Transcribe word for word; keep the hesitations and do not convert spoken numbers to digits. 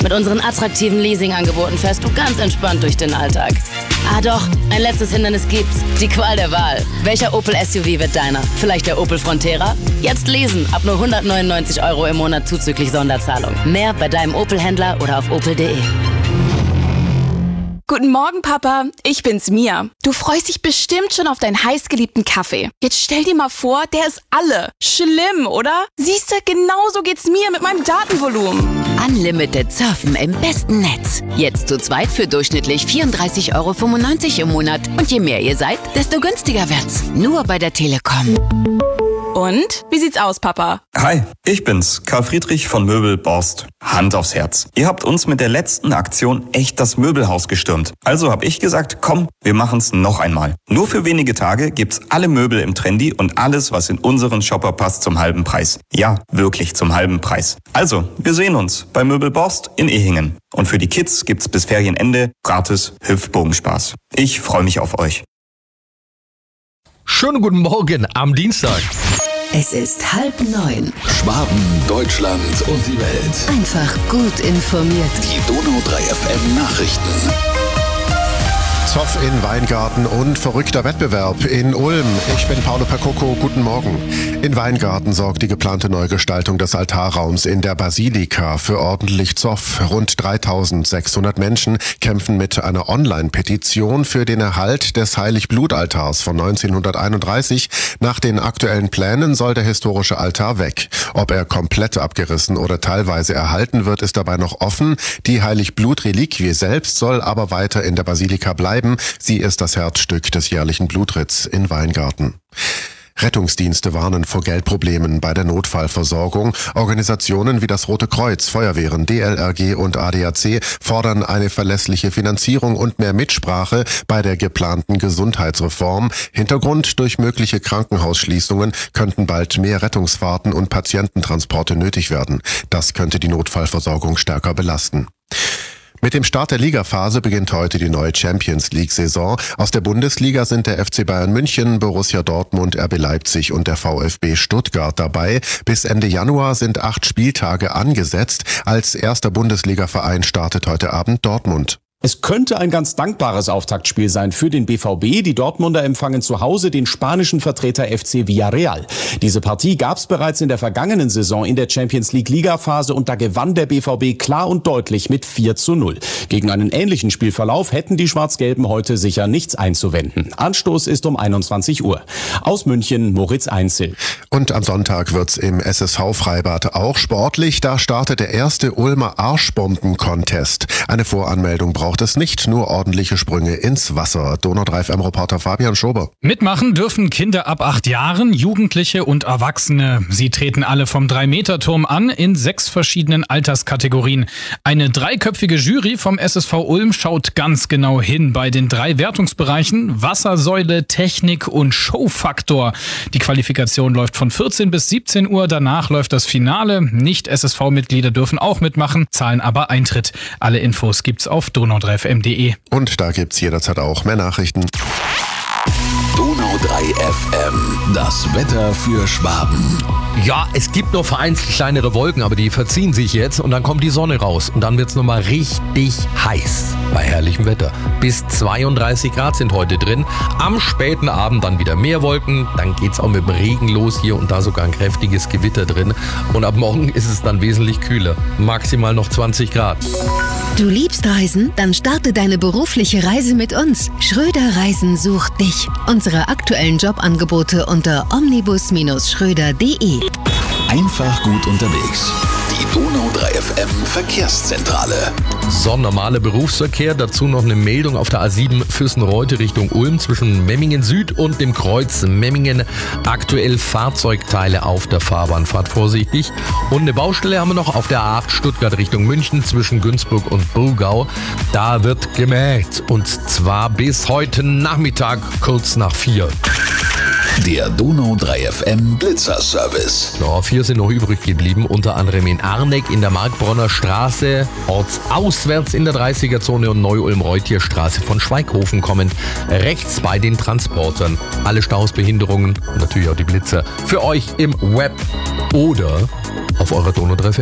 Mit unseren attraktiven Leasingangeboten fährst du ganz entspannt durch den Alltag. Ah doch, ein letztes Hindernis gibt's. Die Qual der Wahl. Welcher Opel S U V wird deiner? Vielleicht der Opel Frontera? Jetzt lesen, ab nur hundertneunundneunzig Euro im Monat zuzüglich Sonderzahlung. Mehr bei deinem Opel-Händler oder auf opel punkt de. Guten Morgen, Papa. Ich bin's, Mia. Du freust dich bestimmt schon auf deinen heißgeliebten Kaffee. Jetzt stell dir mal vor, der ist alle. Schlimm, oder? Siehste, genauso geht's mir mit meinem Datenvolumen. Unlimited Surfen im besten Netz. Jetzt zu zweit für durchschnittlich vierunddreißig Euro fünfundneunzig im Monat. Und je mehr ihr seid, desto günstiger wird's. Nur bei der Telekom. Und? Wie sieht's aus, Papa? Hi, ich bin's, Karl Friedrich von Möbel Borst. Hand aufs Herz. Ihr habt uns mit der letzten Aktion echt das Möbelhaus gestürmt. Also hab ich gesagt, komm, wir machen's noch einmal. Nur für wenige Tage gibt's alle Möbel im Trendy und alles, was in unseren Shopper passt, zum halben Preis. Ja, wirklich zum halben Preis. Also, wir sehen uns bei Möbel Borst in Ehingen. Und für die Kids gibt's bis Ferienende gratis Hüpfbogenspaß. Ich freue mich auf euch. Schönen guten Morgen am Dienstag. Es ist halb neun. Schwaben, Deutschland und die Welt. Einfach gut informiert. Die Donau drei F M Nachrichten. Zoff in Weingarten und verrückter Wettbewerb in Ulm. Ich bin Paolo Percoco, guten Morgen. In Weingarten sorgt die geplante Neugestaltung des Altarraums in der Basilika für ordentlich Zoff. Rund dreitausendsechshundert Menschen kämpfen mit einer Online-Petition für den Erhalt des Heiligblutaltars von neunzehnhunderteinunddreißig. Nach den aktuellen Plänen soll der historische Altar weg. Ob er komplett abgerissen oder teilweise erhalten wird, ist dabei noch offen. Die Heiligblutreliquie selbst soll aber weiter in der Basilika bleiben. Sie ist das Herzstück des jährlichen Blutritts in Weingarten. Rettungsdienste warnen vor Geldproblemen bei der Notfallversorgung. Organisationen wie das Rote Kreuz, Feuerwehren, D L R G und A D A C fordern eine verlässliche Finanzierung und mehr Mitsprache bei der geplanten Gesundheitsreform. Hintergrund: durch mögliche Krankenhausschließungen könnten bald mehr Rettungsfahrten und Patiententransporte nötig werden. Das könnte die Notfallversorgung stärker belasten. Mit dem Start der Ligaphase beginnt heute die neue Champions-League-Saison. Aus der Bundesliga sind der F C Bayern München, Borussia Dortmund, R B Leipzig und der VfB Stuttgart dabei. Bis Ende Januar sind acht Spieltage angesetzt. Als erster Bundesliga-Verein startet heute Abend Dortmund. Es könnte ein ganz dankbares Auftaktspiel sein für den B V B. Die Dortmunder empfangen zu Hause den spanischen Vertreter F C Villarreal. Diese Partie gab es bereits in der vergangenen Saison in der Champions League Ligaphase und da gewann der B V B klar und deutlich mit vier zu null. Gegen einen ähnlichen Spielverlauf hätten die Schwarz-Gelben heute sicher nichts einzuwenden. Anstoß ist um einundzwanzig Uhr. Aus München Moritz Einzel. Und am Sonntag wird's im S S V-Freibad auch sportlich. Da startet der erste Ulmer Arschbomben-Contest. Eine Voranmeldung braucht braucht es nicht, nur ordentliche Sprünge ins Wasser. Donau drei F M-Reporter Fabian Schober. Mitmachen dürfen Kinder ab acht Jahren, Jugendliche und Erwachsene. Sie treten alle vom drei Meter Turm an in sechs verschiedenen Alterskategorien. Eine dreiköpfige Jury vom S S V Ulm schaut ganz genau hin bei den drei Wertungsbereichen Wassersäule, Technik und Showfaktor. Die Qualifikation läuft von vierzehn bis siebzehn Uhr. Danach läuft das Finale. Nicht-S S V-Mitglieder dürfen auch mitmachen, zahlen aber Eintritt. Alle Infos gibt's auf donau drei f m punkt de. Und da gibt's jederzeit auch mehr Nachrichten. Donau drei F M, das Wetter für Schwaben. Ja, es gibt noch vereinzelt kleinere Wolken, aber die verziehen sich jetzt und dann kommt die Sonne raus. Und dann wird's nochmal richtig heiß bei herrlichem Wetter. Bis zweiunddreißig Grad sind heute drin. Am späten Abend dann wieder mehr Wolken. Dann geht's auch mit dem Regen los hier und da sogar ein kräftiges Gewitter drin. Und ab morgen ist es dann wesentlich kühler. Maximal noch zwanzig Grad. Du liebst Reisen? Dann starte deine berufliche Reise mit uns. Schröder Reisen sucht dich. Unsere aktuellen Jobangebote unter omnibus schröder punkt de. Einfach gut unterwegs. Die Donau drei F M Verkehrszentrale. So, normaler Berufsverkehr, dazu noch eine Meldung auf der A sieben Füssen-Reute Richtung Ulm zwischen Memmingen Süd und dem Kreuz Memmingen. Aktuell Fahrzeugteile auf der Fahrbahn, fahrt vorsichtig. Und eine Baustelle haben wir noch auf der A acht Stuttgart Richtung München zwischen Günzburg und Burgau. Da wird gemäht und zwar bis heute Nachmittag kurz nach vier. Der Donau drei F M Blitzer-Service. Ja, vier sind noch übrig geblieben, unter anderem in Arneck in der Markbronner Straße, ortsauswärts in der dreißiger-Zone und Neu-Ulm-Reutierstraße von Schweighofen kommend, rechts bei den Transportern. Alle Staus, Behinderungen und natürlich auch die Blitzer für euch im Web oder auf eurer Donau drei F M.